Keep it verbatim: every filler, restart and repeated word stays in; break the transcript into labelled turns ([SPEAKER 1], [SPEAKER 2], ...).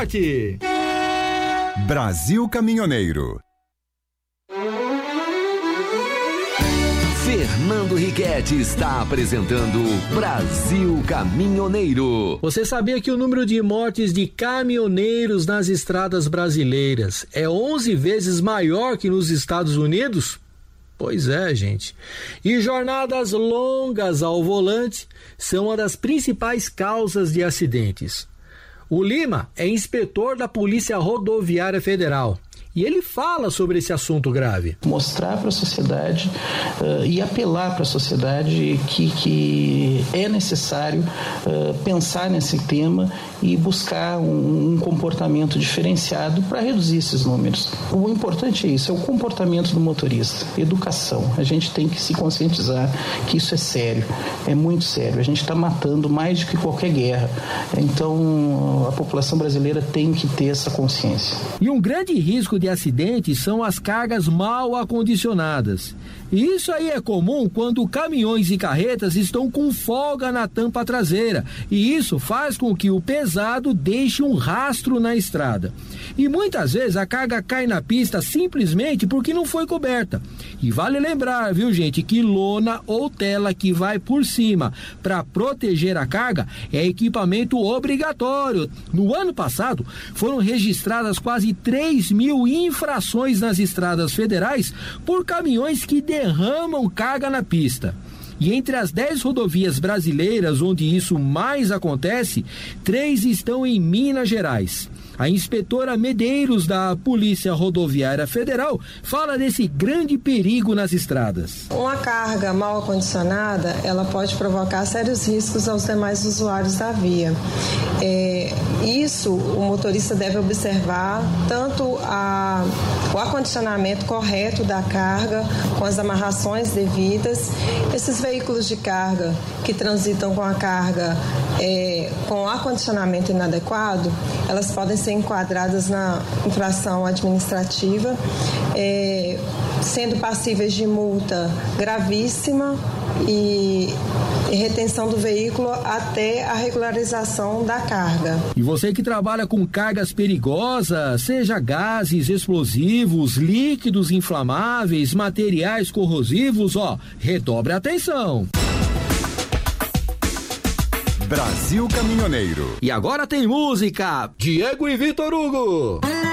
[SPEAKER 1] morte.
[SPEAKER 2] Brasil Caminhoneiro.
[SPEAKER 3] Fernando Riquetti está apresentando Brasil Caminhoneiro.
[SPEAKER 1] Você sabia que o número de mortes de caminhoneiros nas estradas brasileiras é onze vezes maior que nos Estados Unidos? Pois é, gente. E jornadas longas ao volante são uma das principais causas de acidentes. O Lima é inspetor da Polícia Rodoviária Federal. E ele fala sobre esse assunto grave.
[SPEAKER 4] Mostrar para a sociedade uh, e apelar para a sociedade que, que é necessário uh, pensar nesse tema e buscar um, um comportamento diferenciado para reduzir esses números. O importante é isso, é o comportamento do motorista, educação. A gente tem que se conscientizar que isso é sério, é muito sério. A gente está matando mais do que qualquer guerra. Então, a população brasileira tem que ter essa consciência.
[SPEAKER 1] E um grande risco de de acidentes são as cargas mal acondicionadas. E isso aí é comum quando caminhões e carretas estão com folga na tampa traseira, e isso faz com que o pesado deixe um rastro na estrada. E muitas vezes a carga cai na pista simplesmente porque não foi coberta. E vale lembrar, viu, gente, que lona ou tela que vai por cima para proteger a carga é equipamento obrigatório. No ano passado foram registradas quase três mil infrações nas estradas federais por caminhões que derramam carga na pista. E entre as dez rodovias brasileiras onde isso mais acontece, três estão em Minas Gerais. A inspetora Medeiros da Polícia Rodoviária Federal fala desse grande perigo nas estradas.
[SPEAKER 5] Uma carga mal acondicionada, ela pode provocar sérios riscos aos demais usuários da via. É, isso o motorista deve observar tanto a, o acondicionamento correto da carga, com as amarrações devidas. Esses veículos de carga que transitam com a carga é, com acondicionamento inadequado, elas podem ser enquadradas na infração administrativa, é, sendo passíveis de multa gravíssima e, e retenção do veículo até a regularização da carga.
[SPEAKER 1] E você que trabalha com cargas perigosas, seja gases, explosivos, líquidos inflamáveis, materiais corrosivos, ó, redobre a atenção.
[SPEAKER 2] Brasil Caminhoneiro.
[SPEAKER 1] E agora tem música, Diego e Vitor Hugo.